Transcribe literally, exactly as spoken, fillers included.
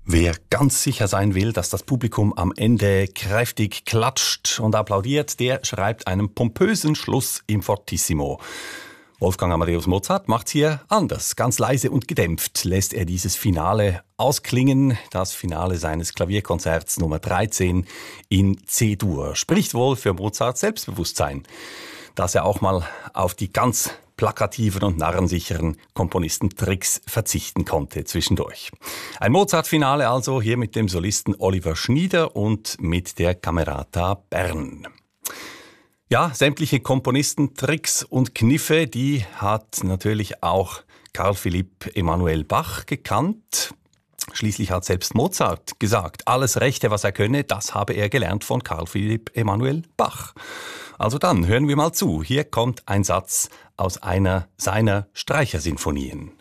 Wer ganz sicher sein will, dass das Publikum am Ende kräftig klatscht und applaudiert, der schreibt einen pompösen Schluss im Fortissimo. Wolfgang Amadeus Mozart macht's hier anders. Ganz leise und gedämpft lässt er dieses Finale ausklingen, das Finale seines Klavierkonzerts Nummer dreizehn in C-Dur. Spricht wohl für Mozarts Selbstbewusstsein, dass er auch mal auf die ganz plakativen und narrensicheren Komponistentricks verzichten konnte zwischendurch. Ein Mozart-Finale also hier mit dem Solisten Oliver Schnieder und mit der Camerata Bern. Ja, sämtliche Komponistentricks und Kniffe, die hat natürlich auch Carl Philipp Emanuel Bach gekannt. Schließlich hat selbst Mozart gesagt, alles Rechte, was er könne, das habe er gelernt von Carl Philipp Emanuel Bach. Also dann hören wir mal zu. Hier kommt ein Satz aus einer seiner Streichersinfonien.